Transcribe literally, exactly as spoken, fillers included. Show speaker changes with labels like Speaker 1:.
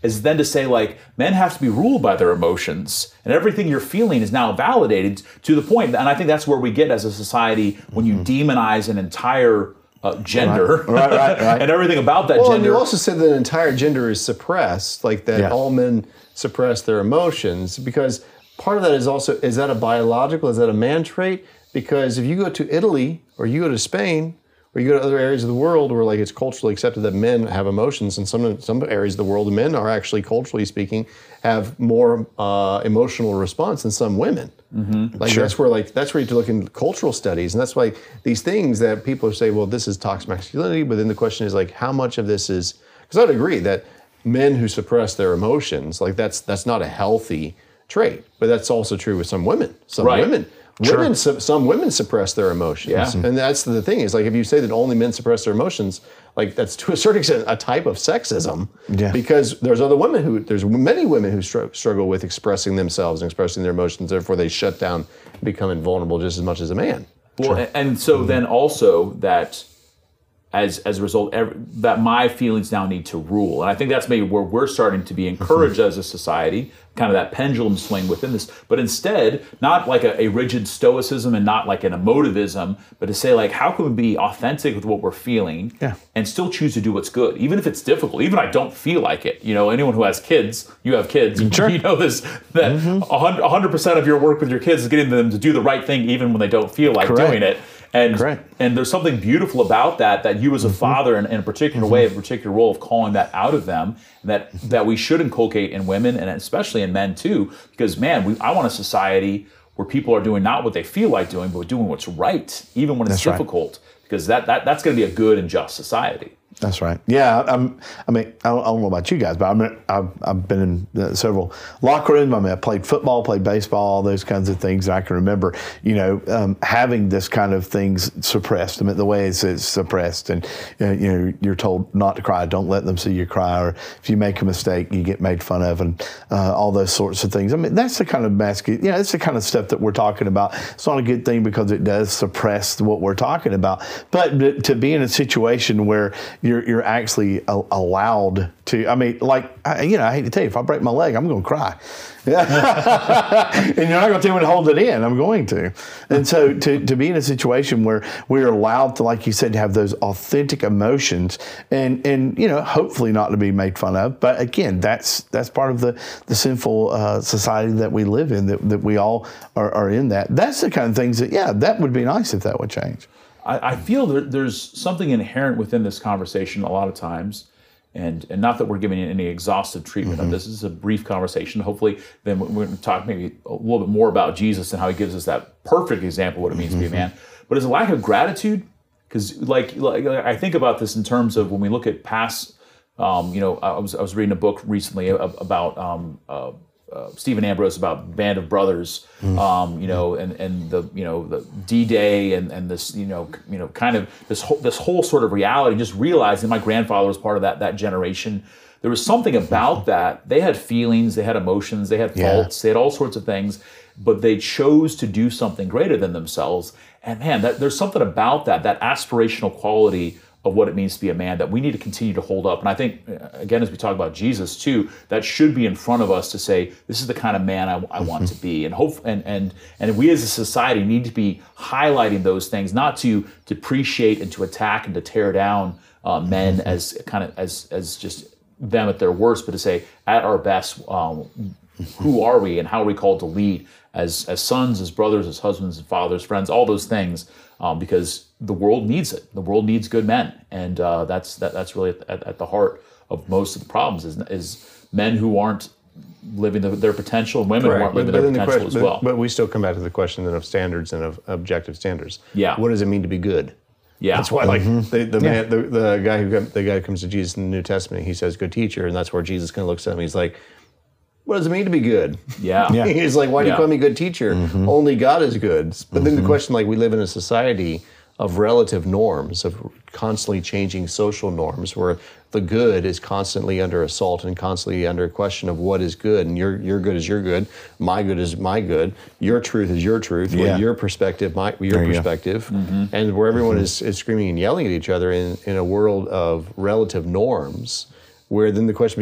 Speaker 1: is then to say, like, men have to be ruled by their emotions, and everything you're feeling is now validated to the point. And I think that's where we get as a society when you mm-hmm. demonize an entire uh, gender
Speaker 2: right, right, right.
Speaker 1: and everything about that
Speaker 3: well,
Speaker 1: gender.
Speaker 3: And you also said that an entire gender is suppressed, like that yeah. all men suppress their emotions, because part of that is also, is that a biological, is that a man trait? Because if you go to Italy or you go to Spain or you go to other areas of the world where like it's culturally accepted that men have emotions, and some some areas of the world, men are actually, culturally speaking, have more uh, emotional response than some women. Mm-hmm. Like sure. that's where like that's where you have to look in cultural studies, and that's why these things that people say, well, this is toxic masculinity, but then the question is like, how much of this is? Because I'd agree that men who suppress their emotions, like that's that's not a healthy trait, but that's also true with some women. Some
Speaker 1: right.
Speaker 3: women.
Speaker 1: Sure.
Speaker 3: Women, some women suppress their emotions,
Speaker 1: yeah.
Speaker 3: and that's the thing. Is like if you say that only men suppress their emotions, like that's to a certain extent a type of sexism,
Speaker 2: yeah.
Speaker 3: because there's other women who, there's many women who str- struggle with expressing themselves and expressing their emotions. Therefore, they shut down, and become invulnerable just as much as a man.
Speaker 1: Well, sure. and so mm-hmm. then also that. As, as a result, every, that my feelings now need to rule. And I think that's maybe where we're starting to be encouraged as a society, kind of that pendulum swing within this. But instead, not like a, a rigid stoicism and not like an emotivism, but to say like, how can we be authentic with what we're feeling
Speaker 2: yeah.
Speaker 1: and still choose to do what's good, even if it's difficult, even if I don't feel like it. You know, anyone who has kids, you have kids,
Speaker 2: sure.
Speaker 1: you know this, that mm-hmm. one hundred percent of your work with your kids is getting them to do the right thing even when they don't feel like
Speaker 2: Correct.
Speaker 1: doing it. And
Speaker 2: Correct.
Speaker 1: and there's something beautiful about that, that you as a
Speaker 2: mm-hmm.
Speaker 1: father in, in a particular mm-hmm. way, a particular role of calling that out of them, that that we should inculcate in women and especially in men too, because man, we, I want a society where people are doing not what they feel like doing, but doing what's right, even when it's
Speaker 2: That's
Speaker 1: difficult, right. because that, that that's going to be a good and just society.
Speaker 2: That's right. Yeah, I'm, I mean, I don't, I don't know about you guys, but I'm, I've, I've been in uh, several locker rooms. I mean, I played football, played baseball, all those kinds of things. I can remember, you know, um, having this kind of things suppressed. I mean, the way it's, it's suppressed, and uh, you know, you're told not to cry. Don't let them see you cry, or if you make a mistake, you get made fun of, and uh, all those sorts of things. I mean, that's the kind of masculine. You know, it's the kind of stuff that we're talking about. It's not a good thing because it does suppress what we're talking about. But to be in a situation where you're you're actually a- allowed to, I mean, like, I, you know, I hate to tell you, if I break my leg, I'm going to cry. And you're not going to tell me to hold it in. I'm going to. And so to, to be in a situation where we're allowed to, like you said, to have those authentic emotions and, and you know, hopefully not to be made fun of. But again, that's that's part of the, the sinful uh, society that we live in, that, that we all are, are in that. That's the kind of things that, yeah, that would be nice if that would change.
Speaker 1: I feel that there's something inherent within this conversation a lot of times, and, and not that we're giving any exhaustive treatment mm-hmm. of this. This is a brief conversation. Hopefully, then we're going to talk maybe a little bit more about Jesus and how he gives us that perfect example of what it means mm-hmm. to be a man. But is a lack of gratitude? Because like, like I think about this in terms of when we look at past, um, you know, I was I was reading a book recently about um, uh, Uh, Stephen Ambrose about Band of Brothers, um, you know, and, and the you know the D-Day and, and this you know you know kind of this whole this whole sort of reality. Just realizing my grandfather was part of that that generation. There was something about that. They had feelings, they had emotions, they had faults, yeah. they had all sorts of things, but they chose to do something greater than themselves. And man, that, there's something about that that aspirational quality of what it means to be a man that we need to continue to hold up. And I think, again, as we talk about Jesus too, that should be in front of us to say, this is the kind of man I, I want to be. And hope, and and and we as a society need to be highlighting those things, not to depreciate and to attack and to tear down uh, men as kind of as as just them at their worst, but to say, at our best, um, who are we and how are we called to lead as as sons, as brothers, as husbands and fathers, friends, all those things, um, because the world needs it. The world needs good men, and uh, that's that, that's really at, at the heart of most of the problems is, is men who aren't living the, their potential, and women
Speaker 3: Correct.
Speaker 1: who aren't living
Speaker 3: but,
Speaker 1: their
Speaker 3: but
Speaker 1: potential
Speaker 3: the
Speaker 1: as
Speaker 3: question,
Speaker 1: well.
Speaker 3: But, but we still come back to the question then of standards and of objective standards.
Speaker 1: Yeah.
Speaker 3: What does it mean to be good?
Speaker 1: Yeah.
Speaker 3: That's why, like
Speaker 2: mm-hmm.
Speaker 3: the the,
Speaker 2: yeah.
Speaker 3: man, the the guy who the guy who comes to Jesus in the New Testament, he says, "Good teacher," and that's where Jesus kind of looks at him. He's like, what does it mean to be good?
Speaker 1: Yeah.
Speaker 2: yeah.
Speaker 3: He's like, why do
Speaker 1: yeah.
Speaker 3: you call me good teacher? Mm-hmm. Only God is good. But mm-hmm. then the question, like, we live in a society of relative norms, of constantly changing social norms, where the good is constantly under assault and constantly under question of what is good. And your your good is your good, my good is my good, your truth is your truth,
Speaker 2: yeah.
Speaker 3: your perspective, my your
Speaker 2: there
Speaker 3: perspective,
Speaker 1: mm-hmm.
Speaker 3: and where everyone
Speaker 2: mm-hmm.
Speaker 3: is, is screaming and yelling at each other in, in a world of relative norms, where then the question